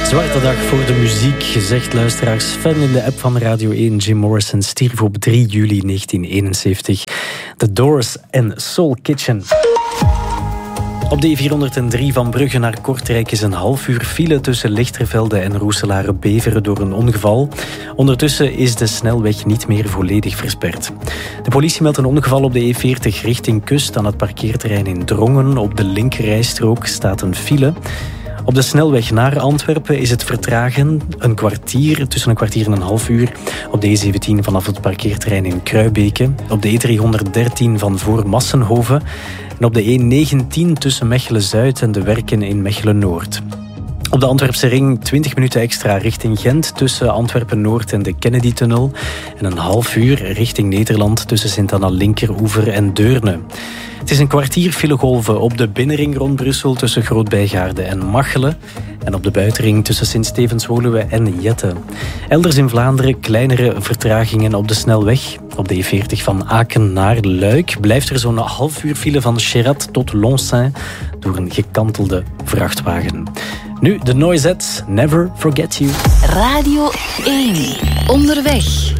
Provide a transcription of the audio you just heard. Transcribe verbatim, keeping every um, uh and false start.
Zwarte dag voor de muziek, zegt luisteraars. Fan in de app van Radio één. Jim Morrison stierf op drie juli negentien eenenzeventig. The Doors en Soul Kitchen. Op de E vierhonderddrie van Brugge naar Kortrijk is een half uur file tussen Lichtervelde en Roeselare-Beveren door een ongeval. Ondertussen is de snelweg niet meer volledig versperd. De politie meldt een ongeval op de E veertig richting Kust aan het parkeerterrein in Drongen. Op de linkerrijstrook staat een file. Op de snelweg naar Antwerpen is het vertragen een kwartier, tussen een kwartier en een half uur. Op de E zeventien vanaf het parkeerterrein in Kruibeke. Op de E driehonderddertien van voor Massenhoven. En op de E negentien tussen Mechelen-Zuid en de Werken in Mechelen-Noord. Op de Antwerpse ring twintig minuten extra richting Gent tussen Antwerpen-Noord en de Kennedy-tunnel. En een half uur richting Nederland tussen Sint-Anna-Linkeroever en Deurne. Het is een kwartier filegolven op de binnenring rond Brussel tussen Groot-Bijgaarde en Machelen. En op de buitenring tussen Sint-Stevens-Woluwe en Jette. Elders in Vlaanderen kleinere vertragingen op de snelweg. Op de E veertig van Aken naar Luik blijft er zo'n half uur file van Cherat tot Lonsin door een gekantelde vrachtwagen. Nu de Noisettes, Never Forget You. Radio één. Onderweg.